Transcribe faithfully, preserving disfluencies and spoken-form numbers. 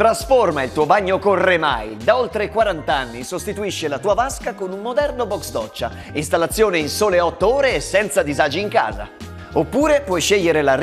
Trasforma il tuo bagno con Remai. Da oltre quaranta anni sostituisce la tua vasca con un moderno box doccia. Installazione in sole otto ore e senza disagi in casa. Oppure puoi scegliere la